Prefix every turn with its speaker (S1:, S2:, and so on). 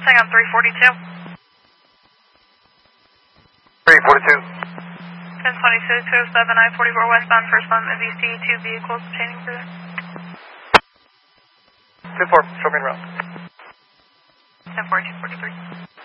S1: Saigon 342.
S2: 342.
S1: 1022, 207, I-44 westbound, first line of EC, 2 vehicles obtaining further.
S2: 2-4, show me around.
S1: 10-4, 243.